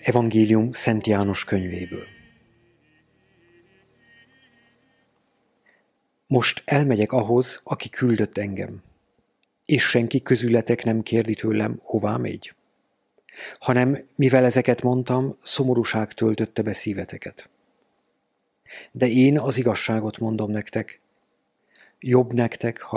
Evangélium Szent János könyvéből. Most elmegyek ahhoz, aki küldött engem, és senki közületek nem kérdi tőlem, hová megy, hanem mivel ezeket mondtam, szomorúság töltötte be szíveteket. De én az igazságot mondom nektek, jobb nektek, ha